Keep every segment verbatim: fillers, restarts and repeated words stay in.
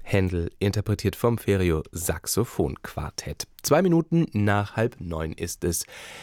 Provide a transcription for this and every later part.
Händel, interpretiert vom Ferio Saxophonquartett. Zwei Minuten nach halb neun ist es.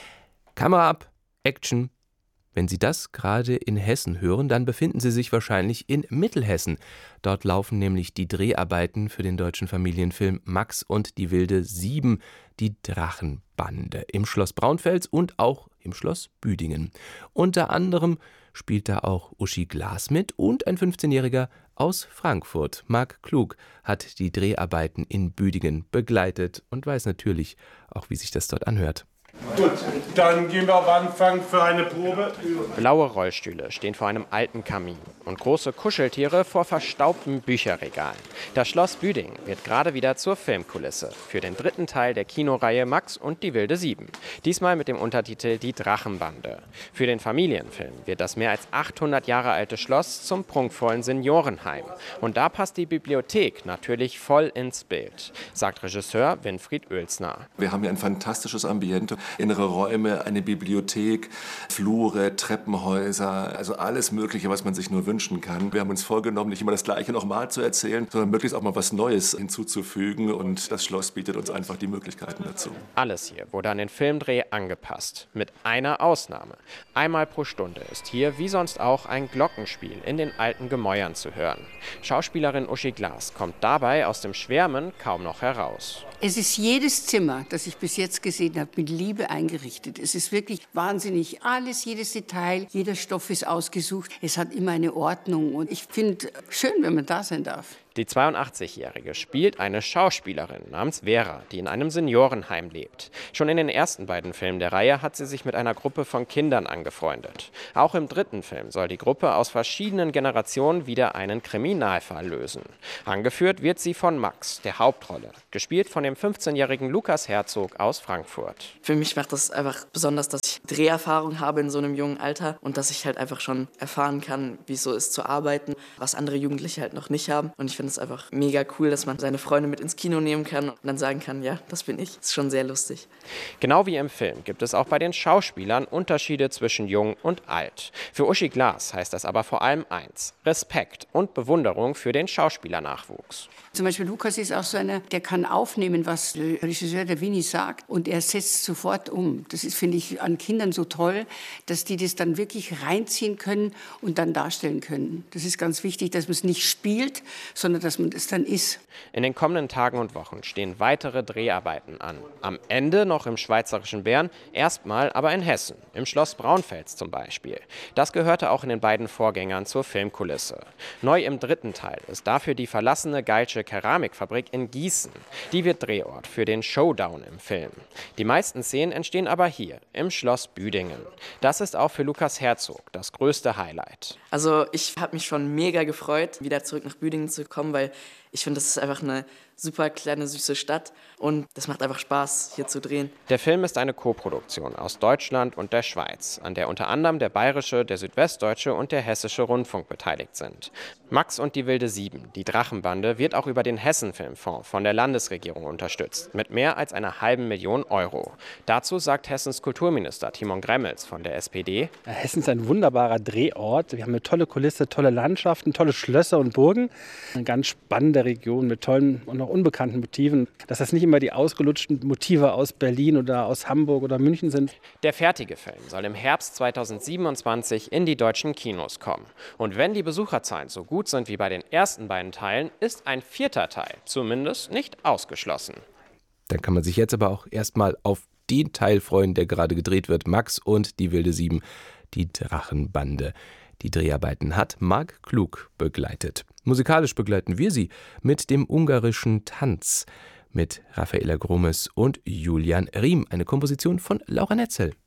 Kamera ab, Action. Wenn Sie das gerade in Hessen hören, dann befinden Sie sich wahrscheinlich in Mittelhessen. Dort laufen nämlich die Dreharbeiten für den deutschen Familienfilm Max und die wilde Sieben, die Drachenbande, im Schloss Braunfels und auch im Schloss Büdingen. Unter anderem spielt da auch Uschi Glas mit und ein fünfzehnjähriger aus Frankfurt. Marc Klug hat die Dreharbeiten in Büdingen begleitet und weiß natürlich auch, wie sich das dort anhört. Gut, dann gehen wir auf Anfang für eine Probe. Blaue Rollstühle stehen vor einem alten Kamin und große Kuscheltiere vor verstaubten Bücherregalen. Das Schloss Büdingen wird gerade wieder zur Filmkulisse für den dritten Teil der Kinoreihe Max und die wilde Sieben. Diesmal mit dem Untertitel Die Drachenbande. Für den Familienfilm wird das mehr als achthundert Jahre alte Schloss zum prunkvollen Seniorenheim. Und da passt die Bibliothek natürlich voll ins Bild, sagt Regisseur Winfried Oelsner. Wir haben hier ein fantastisches Ambiente. Innere Räume, eine Bibliothek, Flure, Treppenhäuser, also alles Mögliche, was man sich nur wünschen kann. Wir haben uns vorgenommen, nicht immer das Gleiche nochmal zu erzählen, sondern möglichst auch mal was Neues hinzuzufügen, und das Schloss bietet uns einfach die Möglichkeiten dazu. Alles hier wurde an den Filmdreh angepasst, mit einer Ausnahme. Einmal pro Stunde ist hier wie sonst auch ein Glockenspiel in den alten Gemäuern zu hören. Schauspielerin Uschi Glas kommt dabei aus dem Schwärmen kaum noch heraus. Es ist jedes Zimmer, das ich bis jetzt gesehen habe, mit Liebe eingerichtet. Es ist wirklich wahnsinnig. Alles, jedes Detail, jeder Stoff ist ausgesucht. Es hat immer eine Ordnung. Und ich finde schön, wenn man da sein darf. Die zweiundachtzigjährige spielt eine Schauspielerin namens Vera, die in einem Seniorenheim lebt. Schon in den ersten beiden Filmen der Reihe hat sie sich mit einer Gruppe von Kindern angefreundet. Auch im dritten Film soll die Gruppe aus verschiedenen Generationen wieder einen Kriminalfall lösen. Angeführt wird sie von Max, der Hauptrolle, gespielt von dem fünfzehnjährigen Lukas Herzog aus Frankfurt. Für mich macht das einfach besonders, dass ich Dreherfahrung habe in so einem jungen Alter und dass ich halt einfach schon erfahren kann, wie es so ist zu arbeiten, was andere Jugendliche halt noch nicht haben. Und ich finde es einfach mega cool, dass man seine Freunde mit ins Kino nehmen kann und dann sagen kann, ja, das bin ich. Das ist schon sehr lustig. Genau wie im Film gibt es auch bei den Schauspielern Unterschiede zwischen jung und alt. Für Uschi Glas heißt das aber vor allem eins: Respekt und Bewunderung für den Schauspielernachwuchs. Zum Beispiel Lukas ist auch so einer, der kann aufnehmen, was der Regisseur der Winnie sagt, und er setzt sofort um. Das ist, finde ich, an Kindern so toll, dass die das dann wirklich reinziehen können und dann darstellen können. Das ist ganz wichtig, dass man es nicht spielt, sondern dass man es dann ist. In den kommenden Tagen und Wochen stehen weitere Dreharbeiten an. Am Ende noch im schweizerischen Bern, erstmal aber in Hessen, im Schloss Braunfels zum Beispiel. Das gehörte auch in den beiden Vorgängern zur Filmkulisse. Neu im dritten Teil ist dafür die verlassene Geilsche Keramikfabrik in Gießen. Die wird Drehort für den Showdown im Film. Die meisten Szenen entstehen aber hier, im Schloss Büdingen. Das ist auch für Lukas Herzog das größte Highlight. Also ich habe mich schon mega gefreut, wieder zurück nach Büdingen zu kommen, weil ich finde, das ist einfach eine super kleine, süße Stadt und das macht einfach Spaß, hier zu drehen. Der Film ist eine Koproduktion aus Deutschland und der Schweiz, an der unter anderem der Bayerische, der Südwestdeutsche und der Hessische Rundfunk beteiligt sind. Max und die wilde Sieben, die Drachenbande, wird auch über den Hessen-Filmfonds von der Landesregierung unterstützt, mit mehr als einer halben Million Euro. Dazu sagt Hessens Kulturminister Timon Gremmels von der S P D: Hessen ist ein wunderbarer Drehort. Wir haben eine tolle Kulisse, tolle Landschaften, tolle Schlösser und Burgen. Eine ganz spannende Region mit tollen und noch unbekannten Motiven. Dass das nicht immer die ausgelutschten Motive aus Berlin oder aus Hamburg oder München sind. Der fertige Film soll im Herbst zweitausendsiebenundzwanzig in die deutschen Kinos kommen. Und wenn die Besucherzahlen so gut sind wie bei den ersten beiden Teilen, ist ein vierter Teil zumindest nicht ausgeschlossen. Dann kann man sich jetzt aber auch erstmal auf den Teil freuen, der gerade gedreht wird. Max und die wilde Sieben, die Drachenbande. Die Dreharbeiten hat Marc Klug begleitet. Musikalisch begleiten wir sie mit dem ungarischen Tanz mit Rafaela Gromes und Julian Riem, eine Komposition von Laura Netzel.